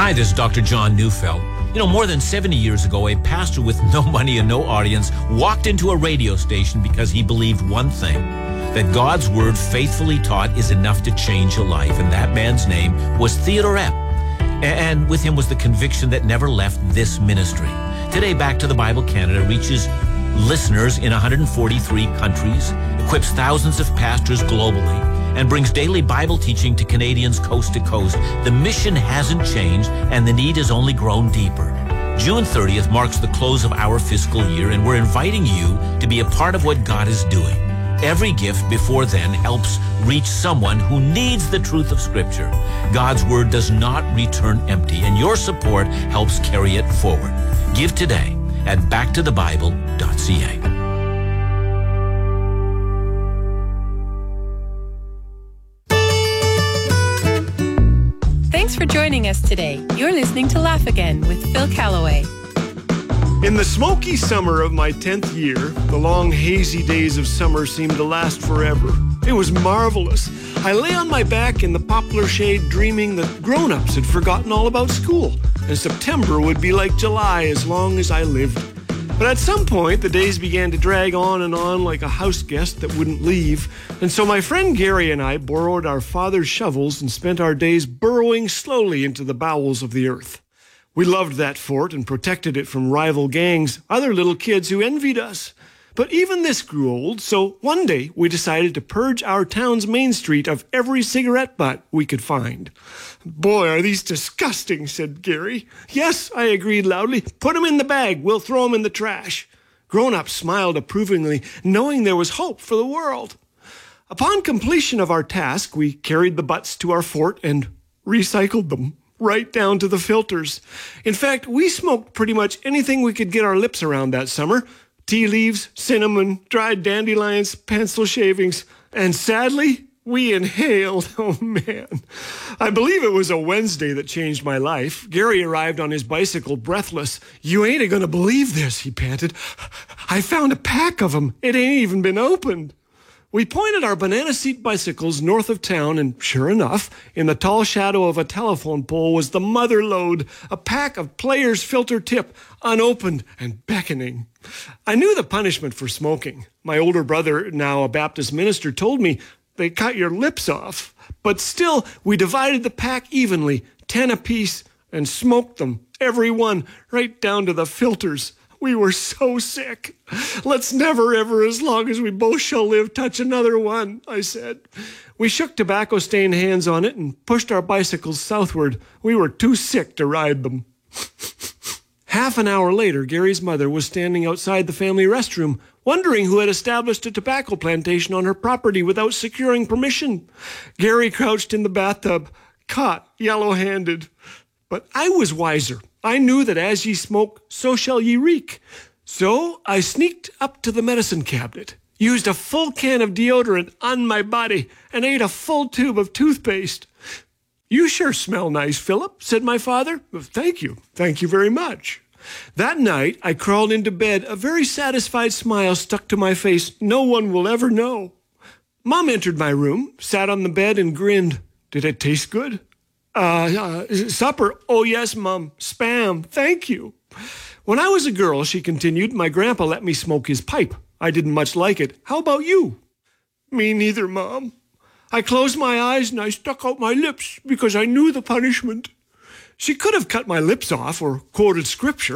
Hi, this is Dr. John Neufeld. You know, more than 70 years ago, a pastor with no money and no audience walked into a radio station because he believed one thing, that God's word faithfully taught is enough to change a life. And that man's name was Theodore Epp. And with him was the conviction that never left this ministry. Today, Back to the Bible Canada reaches listeners in 143 countries, equips thousands of pastors globally, and brings daily Bible teaching to Canadians coast to coast. The mission hasn't changed, and the need has only grown deeper. June 30th marks the close of our fiscal year, and we're inviting you to be a part of what God is doing. Every gift before then helps reach someone who needs the truth of Scripture. God's Word does not return empty, and your support helps carry it forward. Give today at backtothebible.ca. Thanks for joining us today. You're listening to Laugh Again with Phil Callaway. In the smoky summer of my 10th year, the long hazy days of summer seemed to last forever. It was marvelous. I lay on my back in the poplar shade dreaming that grown-ups had forgotten all about school, and September would be like July as long as I lived. But at some point, the days began to drag on and on like a house guest that wouldn't leave, and so my friend Gary and I borrowed our father's shovels and spent our days burrowing slowly into the bowels of the earth. We loved that fort and protected it from rival gangs, other little kids who envied us. But even this grew old, so one day we decided to purge our town's main street of every cigarette butt we could find. "Boy, are these disgusting," said Gary. "Yes," I agreed loudly. "Put 'em in the bag. We'll throw 'em in the trash." Grown-ups smiled approvingly, knowing there was hope for the world. Upon completion of our task, we carried the butts to our fort and recycled them, right down to the filters. In fact, we smoked pretty much anything we could get our lips around that summer. Tea leaves, cinnamon, dried dandelions, pencil shavings, and sadly, we inhaled. Oh, man. I believe it was a Wednesday that changed my life. Gary arrived on his bicycle breathless. "You ain't gonna believe this," he panted. "I found a pack of 'em. It ain't even been opened." We pointed our banana seat bicycles north of town, and sure enough, in the tall shadow of a telephone pole was the mother lode, a pack of Player's Filter Tip, unopened and beckoning. I knew the punishment for smoking. My older brother, now a Baptist minister, told me they cut your lips off. But still, we divided the pack evenly, 10 apiece, and smoked them, every one, right down to the filters. We were so sick. "Let's never, ever, as long as we both shall live, touch another one," I said. We shook tobacco-stained hands on it and pushed our bicycles southward. We were too sick to ride them. Half an hour later, Gary's mother was standing outside the family restroom, wondering who had established a tobacco plantation on her property without securing permission. Gary crouched in the bathtub, caught yellow-handed. But I was wiser. I knew that as ye smoke, so shall ye reek. So I sneaked up to the medicine cabinet, used a full can of deodorant on my body, and ate a full tube of toothpaste. "You sure smell nice, Philip," said my father. Thank you very much." That night, I crawled into bed, a very satisfied smile stuck to my face. No one will ever know. Mom entered my room, sat on the bed, and grinned. "Did it taste good?" Supper? Oh, yes, Mom. Spam. Thank you." "When I was a girl," she continued, "my grandpa let me smoke his pipe. I didn't much like it. How about you?" "Me neither, Mom. I closed my eyes and I stuck out my lips because I knew the punishment." She could have cut my lips off or quoted scripture.